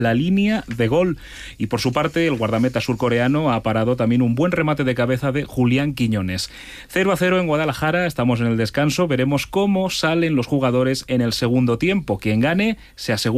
la línea de gol. Y por su parte, el guardameta surcoreano ha parado también un buen remate de cabeza de Julián Quiñones. 0-0 en Guadalajara, estamos en el descanso, veremos cómo salen los jugadores en el segundo tiempo. Quien gane se asegura